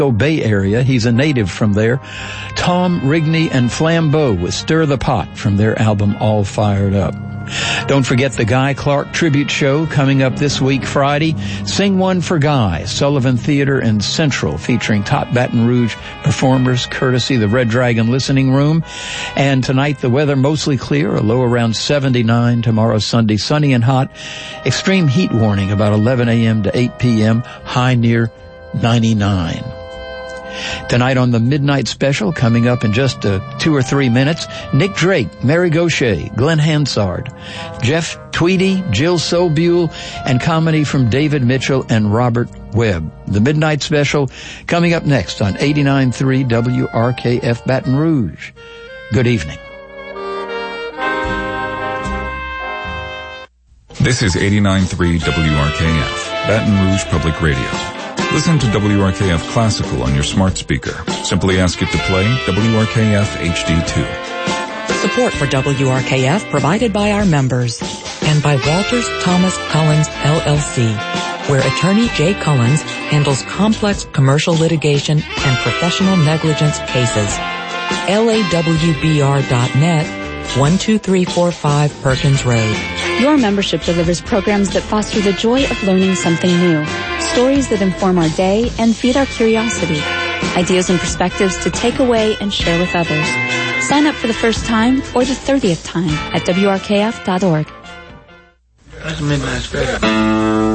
Bay Area. He's a native from there. Tom Rigney and Flambeau with Stir the Pot from their album All Fired Up. Don't forget the Guy Clark Tribute Show coming up this week, Friday. Sing One for Guy, Sullivan Theater and Central, featuring top Baton Rouge performers, courtesy the Red Dragon Listening Room. And tonight, the weather mostly clear, a low around 79. Tomorrow, Sunday, sunny and hot. Extreme heat warning about 11 a.m. to 8 p.m., high near 99. Tonight on the Midnight Special, coming up in just 2 or 3 minutes, Nick Drake, Mary Gauthier, Glenn Hansard, Jeff Tweedy, Jill Sobule, and comedy from David Mitchell and Robert Webb. The Midnight Special coming up next on 89.3 WRKF Baton Rouge. Good evening. This is 89.3 WRKF, Baton Rouge Public Radio. Listen to WRKF Classical on your smart speaker. Simply ask it to play WRKF HD2. Support for WRKF provided by our members and by Walters Thomas Collins LLC, where attorney Jay Collins handles complex commercial litigation and professional negligence cases. LAWBR.net, 12345 Perkins Road. Your membership delivers programs that foster the joy of learning something new, stories that inform our day and feed our curiosity, ideas and perspectives to take away and share with others. Sign up for the first time or the 30th time at WRKF.org. That's Midnight Special.